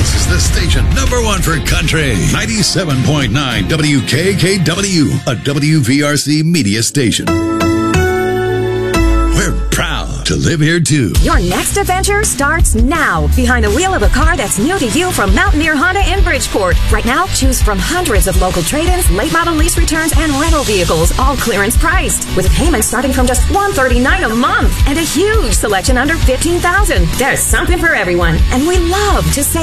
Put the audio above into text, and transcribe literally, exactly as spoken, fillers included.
This is the station number one for country. ninety-seven point nine W K K W, a W V R C media station. We're proud to live here too. Your next adventure starts now. Behind the wheel of a car that's new to you from Mountaineer Honda in Bridgeport. Right now, choose from hundreds of local trade-ins, late model lease returns, and rental vehicles, all clearance priced. With payments starting from just one hundred thirty-nine dollars a month and a huge selection under fifteen thousand dollars. There's something for everyone, and we love to save.